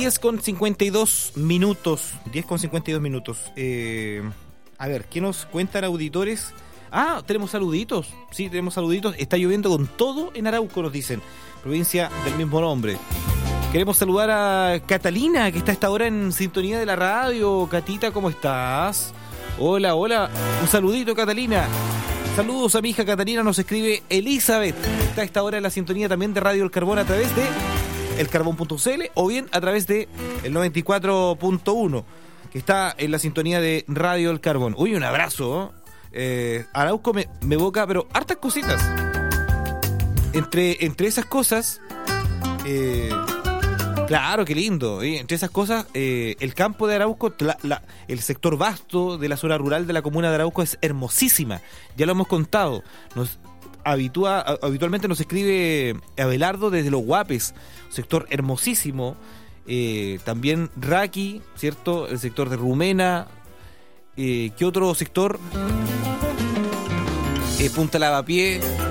10:52 minutos. 10:52 minutos. A ver, ¿qué nos cuentan auditores? Ah, tenemos saluditos. Sí, tenemos saluditos. Está lloviendo con todo en Arauco, nos dicen. Provincia del mismo nombre. Queremos saludar a Catalina, que está a esta hora en sintonía de la radio. Catita, ¿cómo estás? Hola, hola. Un saludito, Catalina. Saludos a mi hija Catalina, nos escribe Elizabeth. Está a esta hora en la sintonía también de Radio El Carbón a través de elcarbón.cl o bien a través de el 94.1, que está en la sintonía de Radio El Carbón. Uy, un abrazo. Arauco me evoca, pero hartas cositas. Entre esas cosas, claro, qué lindo. Entre esas cosas, el campo de Arauco, el sector vasto de la zona rural de la comuna de Arauco es hermosísima. Ya lo hemos contado. Habitualmente nos escribe Abelardo desde Los Guapes, un sector hermosísimo. También Raqui, ¿cierto? El sector de Rumena. ¿Qué otro sector? Punta Lavapié.